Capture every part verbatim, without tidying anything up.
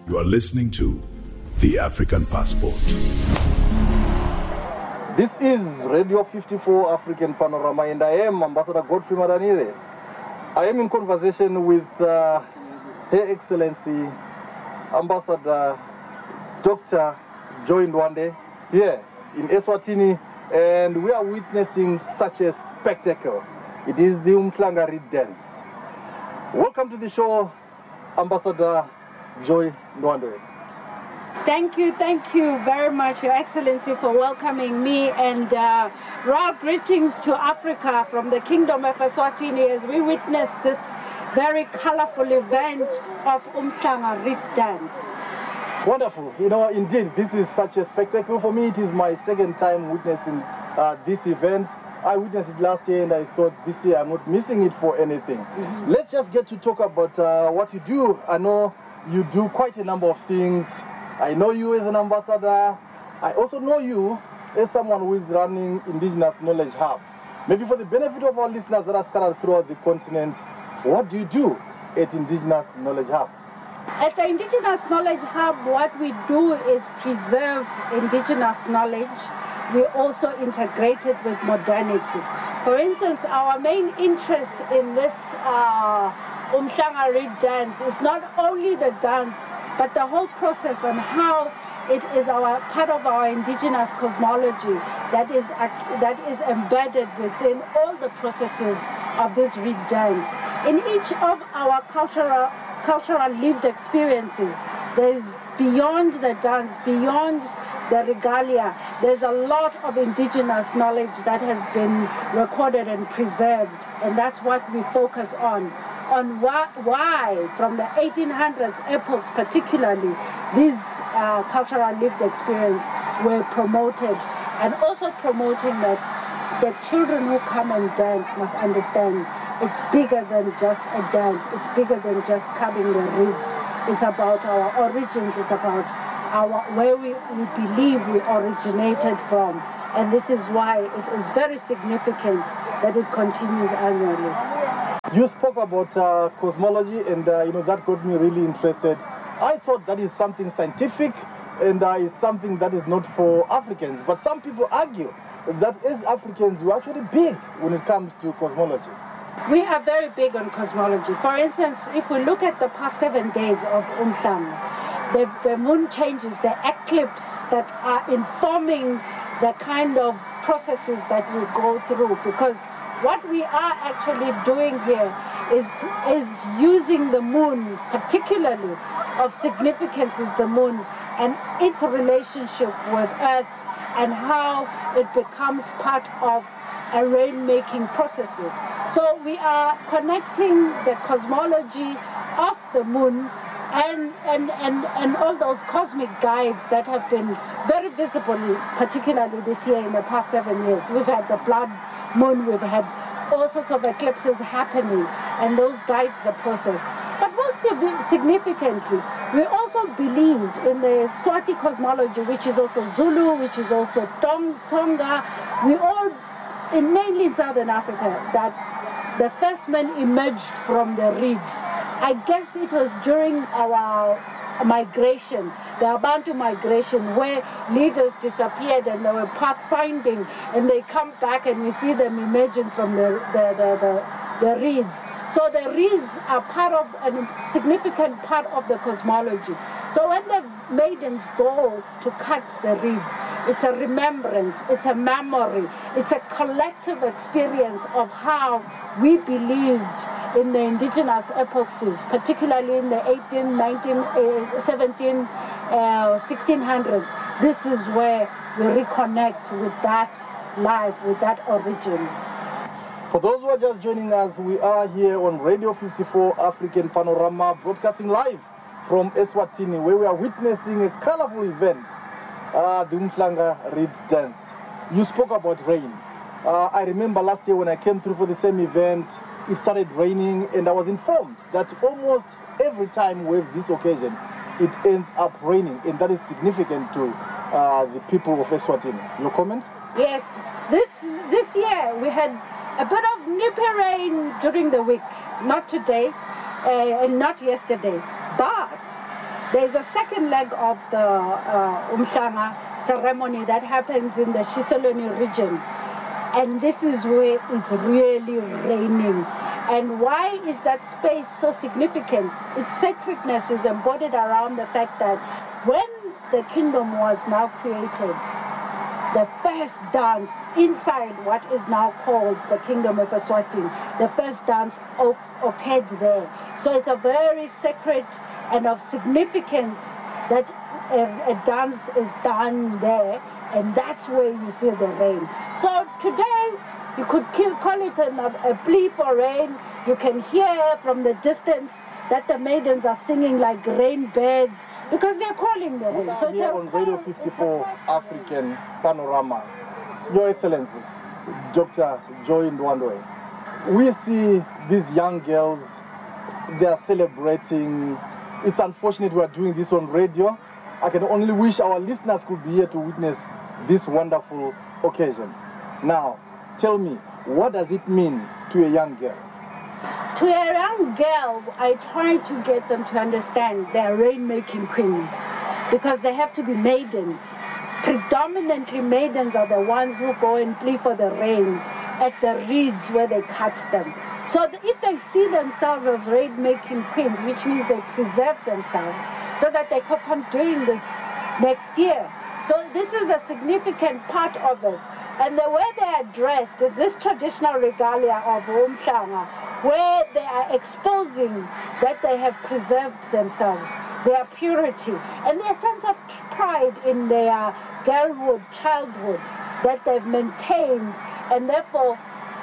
You are listening to The African Passport. This is Radio fifty-four African Panorama, and I am Ambassador Godfrey Madanile. I am in conversation with uh, Her Excellency Ambassador Doctor Joy Ndwande here in Eswatini, and we are witnessing such a spectacle. It is the Umhlanga Reed Dance. Welcome to the show, Ambassador Joy Ndwande. Thank you, thank you very much, Your Excellency, for welcoming me, and uh, royal greetings to Africa from the Kingdom of Eswatini as we witness this very colorful event of Umhlanga Reed Dance. Wonderful. You know, indeed, this is such a spectacle. For me, it is my second time witnessing uh, this event. I witnessed it last year, and I thought this year I'm not missing it for anything. Mm-hmm. Let's just get to talk about uh, what you do. I know you do quite a number of things. I know you as an ambassador. I also know you as someone who is running Indigenous Knowledge Hub. Maybe for the benefit of our listeners that are scattered throughout the continent, what do you do at Indigenous Knowledge Hub? At the Indigenous Knowledge Hub, what we do is preserve Indigenous knowledge. We also integrate it with modernity. For instance, our main interest in this uh, Umhlanga Reed Dance is not only the dance, but the whole process and how it is our part of our indigenous cosmology that is uh, that is embedded within all the processes of this Reed Dance. In each of our cultural cultural lived experiences, there's beyond the dance, beyond the regalia, there's a lot of indigenous knowledge that has been recorded and preserved, and that's what we focus on. On why, why, from the eighteen hundreds epochs particularly, these uh, cultural lived experience were promoted, and also promoting that the children who come and dance must understand it's bigger than just a dance, it's bigger than just cutting the reeds. It's about our origins, it's about our where we, we believe we originated from, and this is why it is very significant that it continues annually. You spoke about uh, cosmology, and uh, you know that got me really interested. I thought that is something scientific, and uh, is something that is not for Africans. But some people argue that as Africans, we're actually big when it comes to cosmology. We are very big on cosmology. For instance, if we look at the past seven days of Umhlanga, the, the moon changes, the eclipse that are informing the kind of processes that we go through, because what we are actually doing here is, is using the moon, particularly of significance is the moon and its relationship with Earth and how it becomes part of a rain-making processes. So we are connecting the cosmology of the moon and, and, and, and all those cosmic guides that have been very visible, particularly this year in the past seven years. We've had the blood moon, we've had all sorts of eclipses happening, and those guides the process. But most significantly, we also believed in the Swati cosmology, which is also Zulu, which is also Tong, Tonga. We all, in mainly Southern Africa, that the first man emerged from the reed. I guess it was during our migration, the Abantu migration, where leaders disappeared and they were pathfinding, and they come back and we see them emerging from the, the, the, the, the reeds. So the reeds are part of a significant part of the cosmology. So when the maidens go to cut the reeds, it's a remembrance, it's a memory, it's a collective experience of how we believed in the indigenous epochs, particularly in the eighteen, nineteen, seventeen, uh, sixteen hundreds. This is where we reconnect with that life, with that origin. For those who are just joining us, we are here on Radio fifty-four African Panorama, broadcasting live from Eswatini, where we are witnessing a colorful event, uh, the Umhlanga Reed Dance. You spoke about rain. Uh, I remember last year when I came through for the same event, it started raining, and I was informed that almost every time we have this occasion, it ends up raining, and that is significant to uh, the people of Eswatini. Your comment? Yes, this this year we had a bit of nippy rain during the week, not today uh, and not yesterday. But there's a second leg of the uh, Umhlanga ceremony that happens in the Shiselweni region. And this is where it's really raining. And why is that space so significant? Its sacredness is embodied around the fact that when the kingdom was now created, the first dance inside what is now called the Kingdom of Eswatini, the first dance occurred there. So it's a very sacred and of significance that a, a dance is done there, and that's where you see the rain. So today, you could call it a, a plea for rain. You can hear from the distance that the maidens are singing like rain birds because they're calling the rain. So here on Radio fifty-four African Panorama, Your Excellency, Doctor Joy Ndwandwe, we see these young girls, they are celebrating. It's unfortunate we are doing this on radio. I can only wish our listeners could be here to witness this wonderful occasion. Now, tell me, what does it mean to a young girl? To a young girl, I try to get them to understand they're rain-making queens because they have to be maidens. Predominantly, maidens are the ones who go and plea for the rain at the reeds where they cut them. So if they see themselves as rain-making queens, which means they preserve themselves so that they keep on doing this next year. So this is a significant part of it. And the way they are dressed, this traditional regalia of Umhlanga, where they are exposing that they have preserved themselves, their purity, and their sense of pride in their girlhood, childhood, that they've maintained, and therefore,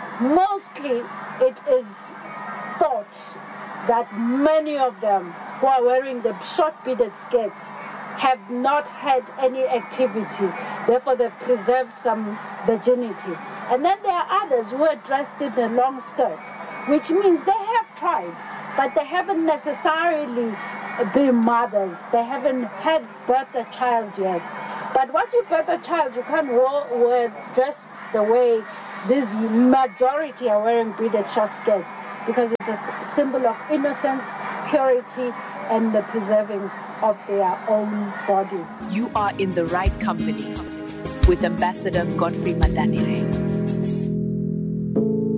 mostly it is thought that many of them who are wearing the short beaded skirts have not had any activity, therefore they've preserved some virginity. And then there are others who are dressed in a long skirt, which means they have tried, but they haven't necessarily been mothers. They haven't had birthed a child yet. But once you birth a child, you can't wear dressed the way this majority are wearing beaded short skirts, because it's a symbol of innocence, purity, and the preserving of their own bodies. You are in the right company with Ambassador Godfrey Matanire.